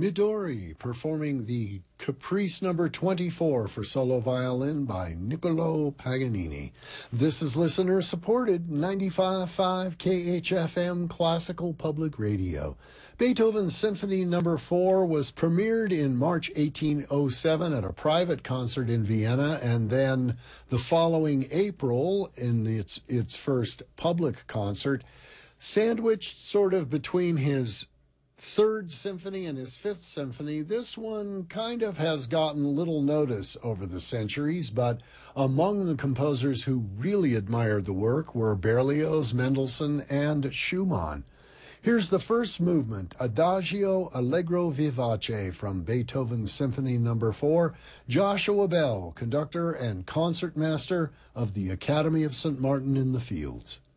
Midori performing the Caprice number 24 for solo violin by Niccolo Paganini. This is listener-supported 95.5 KHFM Classical Public Radio. Beethoven's Symphony number 4 was premiered in March 1807 at a private concert in Vienna, and then the following April in its first public concert, sandwiched sort of between his Third Symphony and his Fifth Symphony. This one kind of has gotten little notice over the centuries, but among the composers who really admired the work were Berlioz, Mendelssohn, and Schumann. Here's the first movement, Adagio Allegro Vivace from Beethoven's Symphony number 4, Joshua Bell, conductor and concertmaster of the Academy of St. Martin in the Fields.